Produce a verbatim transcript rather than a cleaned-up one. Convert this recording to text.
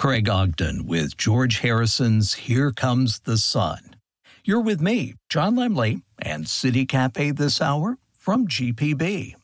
Craig Ogden with George Harrison's Here Comes the Sun. You're with me, John Lemley, and City Cafe this hour from G P B.